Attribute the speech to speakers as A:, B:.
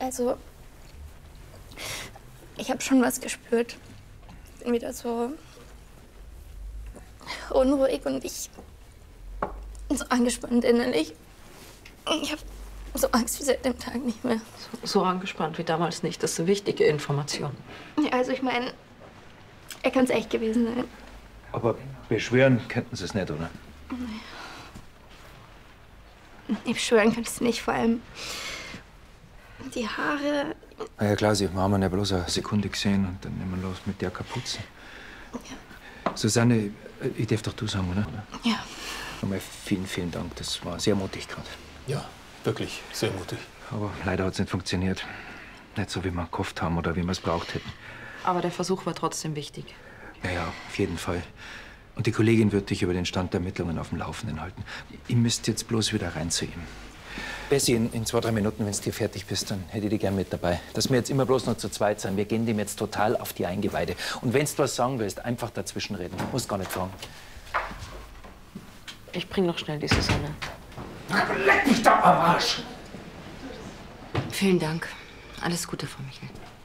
A: Also, ich habe schon was gespürt. Ich bin wieder so unruhig und ich so angespannt innerlich. Ich habe so Angst wie seit dem Tag nicht mehr.
B: So angespannt wie damals nicht. Das ist eine wichtige Information.
A: Ja, also ich meine, er kann es echt gewesen sein.
C: Aber beschwören könnten Sie es nicht, oder?
A: Ich beschwören kann ich es nicht, vor allem die Haare.
C: Na ja, klar, Sie haben ihn ja bloß eine Sekunde gesehen und dann nehmen wir los mit der Kapuze.
A: Ja.
C: Susanne, ich darf doch du sagen, oder?
A: Ja.
C: Nochmal vielen, vielen Dank. Das war sehr mutig gerade.
D: Ja, wirklich sehr mutig.
C: Aber leider hat es nicht funktioniert. Nicht so, wie wir gehofft haben oder wie wir es braucht hätten.
B: Aber der Versuch war trotzdem wichtig.
C: Ja, ja, auf jeden Fall. Und die Kollegin wird dich über den Stand der Ermittlungen auf dem Laufenden halten. Ihr müsst jetzt bloß wieder rein zu ihm. Bessie, in 2, 3 Minuten, wenn du hier fertig bist, dann hätte ich dich gern mit dabei. Dass wir jetzt immer bloß noch zu zweit sind. Wir gehen dem jetzt total auf die Eingeweide. Und wenn du was sagen willst, einfach dazwischen reden. Du musst gar nicht fragen.
B: Ich bring noch schnell die Susanne.
C: Leck mich doch am Arsch!
E: Vielen Dank. Alles Gute, Frau Michel.